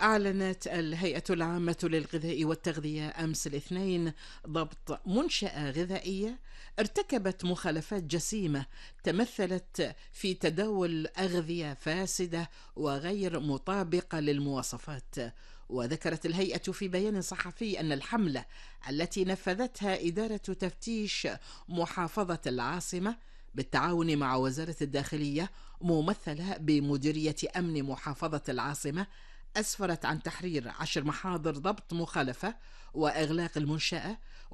أعلنت الهيئة العامة للغذاء والتغذية أمس الاثنين ضبط منشأة غذائية ارتكبت مخالفات جسيمة تمثلت في تداول أغذية فاسدة وغير مطابقة للمواصفات. وذكرت الهيئة في بيان صحفي أن الحملة التي نفذتها إدارة تفتيش محافظة العاصمة بالتعاون مع وزارة الداخلية ممثلة بمديرية أمن محافظة العاصمة أسفرت عن تحرير 10 محاضر ضبط مخالفة وإغلاق المنشأة